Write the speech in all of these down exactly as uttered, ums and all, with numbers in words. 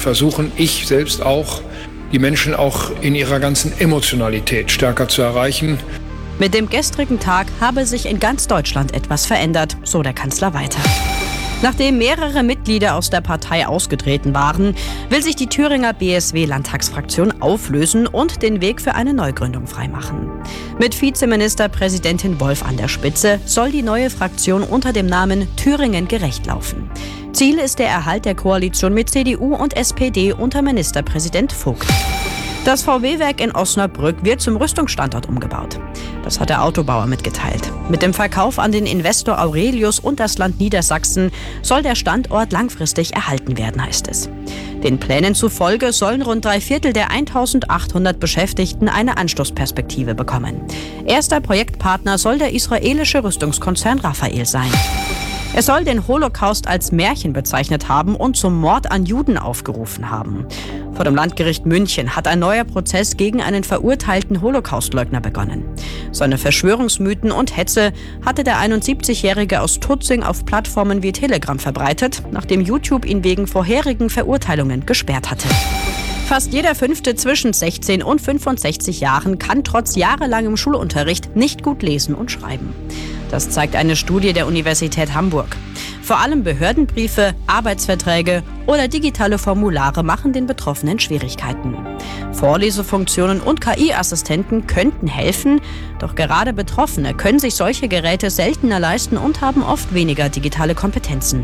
versuchen, ich selbst auch, die Menschen auch in ihrer ganzen Emotionalität stärker zu erreichen. Mit dem gestrigen Tag habe sich in ganz Deutschland etwas verändert, so der Kanzler weiter. Nachdem mehrere Mitglieder aus der Partei ausgetreten waren, will sich die Thüringer B S W-Landtagsfraktion auflösen und den Weg für eine Neugründung freimachen. Mit Vizeministerpräsidentin Wolf an der Spitze soll die neue Fraktion unter dem Namen Thüringen gerecht laufen. Ziel ist der Erhalt der Koalition mit C D U und S P D unter Ministerpräsident Vogt. Das V W-Werk in Osnabrück wird zum Rüstungsstandort umgebaut. Das hat der Autobauer mitgeteilt. Mit dem Verkauf an den Investor Aurelius und das Land Niedersachsen soll der Standort langfristig erhalten werden, heißt es. Den Plänen zufolge sollen rund drei Viertel der eintausendachthundert Beschäftigten eine Anschlussperspektive bekommen. Erster Projektpartner soll der israelische Rüstungskonzern Rafael sein. Er soll den Holocaust als Märchen bezeichnet haben und zum Mord an Juden aufgerufen haben. Vor dem Landgericht München hat ein neuer Prozess gegen einen verurteilten Holocaustleugner begonnen. Seine Verschwörungsmythen und Hetze hatte der einundsiebzigjährige aus Tutzing auf Plattformen wie Telegram verbreitet, nachdem YouTube ihn wegen vorherigen Verurteilungen gesperrt hatte. Fast jeder Fünfte zwischen sechzehn und fünfundsechzig Jahren kann trotz jahrelangem Schulunterricht nicht gut lesen und schreiben. Das zeigt eine Studie der Universität Hamburg. Vor allem Behördenbriefe, Arbeitsverträge oder digitale Formulare machen den Betroffenen Schwierigkeiten. Vorlesefunktionen und K I-Assistenten könnten helfen, doch gerade Betroffene können sich solche Geräte seltener leisten und haben oft weniger digitale Kompetenzen.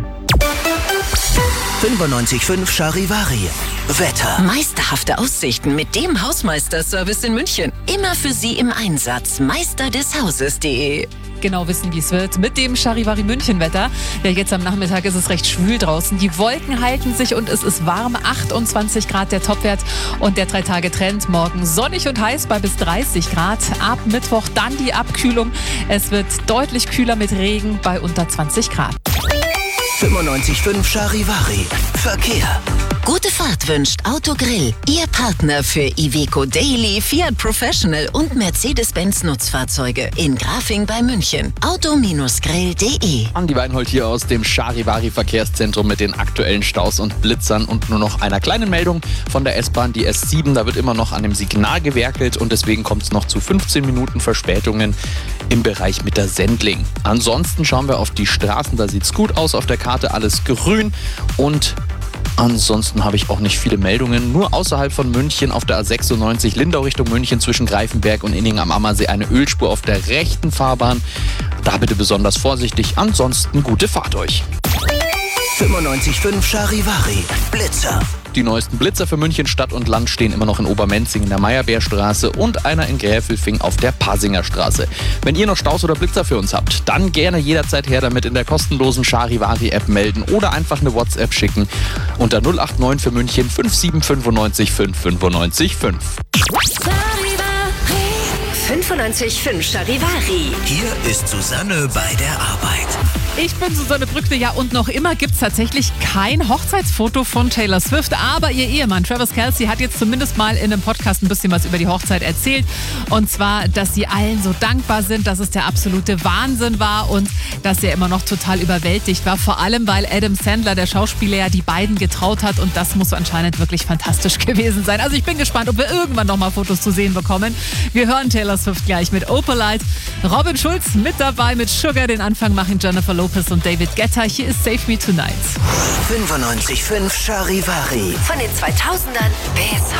fünfundneunzig Komma fünf Charivari. Wetter. Meisterhafte Aussichten mit dem Hausmeister-Service in München. Immer für Sie im Einsatz. Meister des Hauses punkt de. Genau wissen, wie es wird mit dem Charivari München Wetter. Ja, jetzt am Nachmittag ist es recht schwül draußen. Die Wolken halten sich und es ist warm. achtundzwanzig Grad der Topwert und der drei Tage Trend. Morgen sonnig und heiß bei bis dreißig Grad. Ab Mittwoch dann die Abkühlung. Es wird deutlich kühler mit Regen bei unter zwanzig Grad. fünfundneunzig Komma fünf Charivari. Verkehr. Gute Fahrt wünscht Autogrill. Ihr Partner für Iveco Daily, Fiat Professional und Mercedes-Benz Nutzfahrzeuge in Grafing bei München. auto grill punkt de. Andi Weinhold hier aus dem Charivari Verkehrszentrum mit den aktuellen Staus und Blitzern und nur noch einer kleinen Meldung von der S-Bahn, die S sieben. Da wird immer noch an dem Signal gewerkelt und deswegen kommt es noch zu fünfzehn Minuten Verspätungen im Bereich mit der Sendling. Ansonsten schauen wir auf die Straßen, da sieht es gut aus, auf der Karte alles grün und ansonsten habe ich auch nicht viele Meldungen. Nur außerhalb von München auf der A sechsundneunzig Lindau Richtung München zwischen Greifenberg und Inning am Ammersee eine Ölspur auf der rechten Fahrbahn. Da bitte besonders vorsichtig. Ansonsten gute Fahrt euch. fünfundneunzig Komma fünf Charivari. Blitzer. Die neuesten Blitzer für München Stadt und Land stehen immer noch in Obermenzing in der Meyerbeerstraße und einer in Gräfelfing auf der Pasinger Straße. Wenn ihr noch Staus oder Blitzer für uns habt, dann gerne jederzeit her damit in der kostenlosen Charivari-App melden oder einfach eine WhatsApp schicken unter null acht neun für München fünf sieben fünf neun fünf fünf neun fünf. fünfundneunzig Komma fünf Charivari. Hier ist Susanne bei der Arbeit. Ich bin Susanne Brückle, ja, und noch immer gibt es tatsächlich kein Hochzeitsfoto von Taylor Swift, aber ihr Ehemann Travis Kelce hat jetzt zumindest mal in einem Podcast ein bisschen was über die Hochzeit erzählt, und zwar, dass sie allen so dankbar sind, dass es der absolute Wahnsinn war und dass er immer noch total überwältigt war, vor allem weil Adam Sandler, der Schauspieler, ja die beiden getraut hat, und das muss anscheinend wirklich fantastisch gewesen sein. Also ich bin gespannt, ob wir irgendwann noch mal Fotos zu sehen bekommen. Wir hören Taylor Swift gleich mit Opalite. Robin Schulz mit dabei mit Sugar. Den Anfang machen Jennifer Lopez und David Guetta. Hier ist Save Me Tonight. fünfundneunzig Komma fünf Charivari. Von den zweitausendern bis